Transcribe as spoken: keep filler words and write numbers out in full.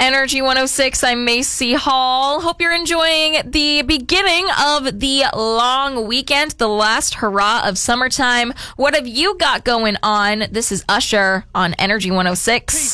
Energy one oh six, I'm Macy Hall. Hope you're enjoying the beginning of the long weekend, the last hurrah of summertime. What have you got going on? This is Usher on Energy one oh six.